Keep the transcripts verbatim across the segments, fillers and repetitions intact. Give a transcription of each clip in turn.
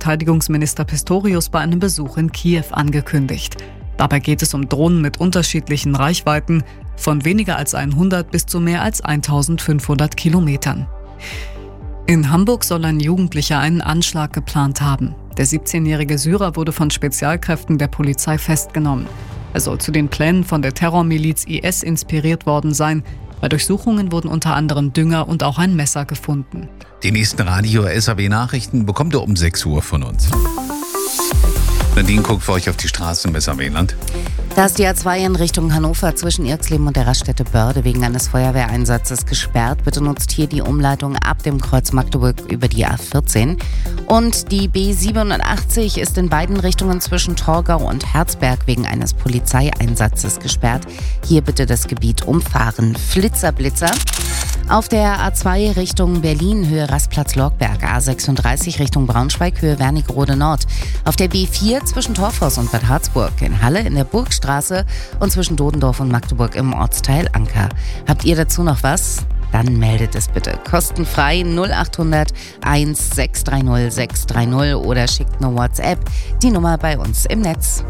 Verteidigungsminister Pistorius bei einem Besuch in Kiew angekündigt. Dabei geht es um Drohnen mit unterschiedlichen Reichweiten, von weniger als hundert bis zu mehr als eintausendfünfhundert Kilometern. In Hamburg soll ein Jugendlicher einen Anschlag geplant haben. Der siebzehnjährige Syrer wurde von Spezialkräften der Polizei festgenommen. Er soll zu den Plänen von der Terrormiliz I S inspiriert worden sein. Bei Durchsuchungen wurden unter anderem Dünger und auch ein Messer gefunden. Die nächsten Radio-S A B-Nachrichten bekommt ihr um sechs Uhr von uns. Nadine guckt für euch auf die Straßen im S A B-Land. Da ist die A zwei in Richtung Hannover zwischen Irxleben und der Raststätte Börde wegen eines Feuerwehreinsatzes gesperrt. Bitte nutzt hier die Umleitung ab dem Kreuz Magdeburg über die A vierzehn. Und die B siebenundachtzig ist in beiden Richtungen zwischen Torgau und Herzberg wegen eines Polizeieinsatzes gesperrt. Hier bitte das Gebiet umfahren. Flitzer, Blitzer. Auf der A zwei Richtung Berlin, Höhe Rastplatz Lorgberg, A sechsunddreißig Richtung Braunschweig, Höhe Wernigerode Nord. Auf der B vier zwischen Torfhaus und Bad Harzburg, in Halle in der Burgstraße und zwischen Dodendorf und Magdeburg im Ortsteil Anker. Habt ihr dazu noch was? Dann meldet es bitte kostenfrei null acht hundert eins sechs drei null sechs drei null oder schickt eine WhatsApp, die Nummer bei uns im Netz.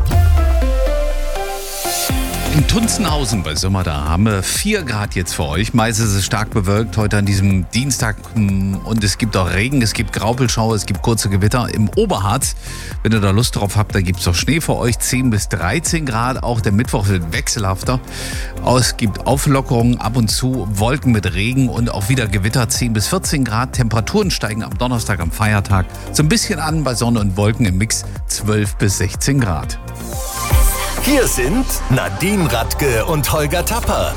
In Tunzenhausen bei Sommer, da haben wir vier Grad jetzt für euch. Meist ist es stark bewölkt heute an diesem Dienstag und es gibt auch Regen, es gibt Graupelschauer, es gibt kurze Gewitter im Oberharz. Wenn ihr da Lust drauf habt, da gibt es auch Schnee für euch, zehn bis dreizehn Grad. Auch der Mittwoch wird wechselhafter. Es gibt Auflockerungen, ab und zu Wolken mit Regen und auch wieder Gewitter, zehn bis vierzehn Grad. Temperaturen steigen am Donnerstag, am Feiertag so ein bisschen an, bei Sonne und Wolken im Mix zwölf bis sechzehn Grad. Hier sind Nadine Radke und Holger Tapper.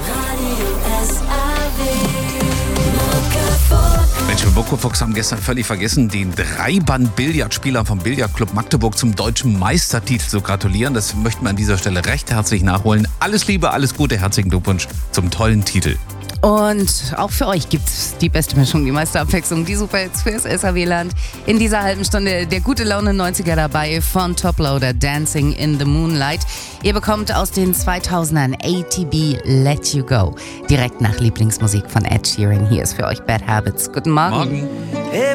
Mensch, wir Bokofox haben gestern völlig vergessen, den Dreiband-Billardspieler vom Billardclub Magdeburg zum deutschen Meistertitel zu gratulieren. Das möchten wir an dieser Stelle recht herzlich nachholen. Alles Liebe, alles Gute, herzlichen Glückwunsch zum tollen Titel. Und auch für euch gibt's die beste Mischung, die meiste Abwechslung, die Superhits fürs S A W-Land. In dieser halben Stunde der gute Laune neunziger dabei von Toploader, Dancing in the Moonlight. Ihr bekommt aus den zweitausendern A T B Let You Go. Direkt nach Lieblingsmusik von Ed Sheeran. Hier ist für euch Bad Habits. Guten Morgen. Morgen.